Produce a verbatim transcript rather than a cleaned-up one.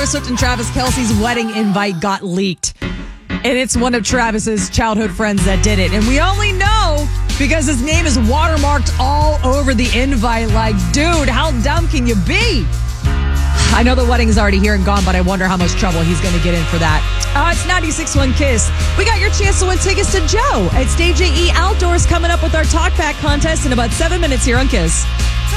Taylor Swift and Travis Kelce's wedding invite got leaked. And it's one of Travis's childhood friends that did it. And we only know because his name is watermarked all over the invite. Like, dude, how dumb can you be? I know the wedding is already here and gone, but I wonder how much trouble he's going to get in for that. Uh, it's ninety-six point one Kiss. We got your chance to win tickets to Joe at Stage A E Outdoors coming up with our Talk Back contest in about seven minutes here on Kiss.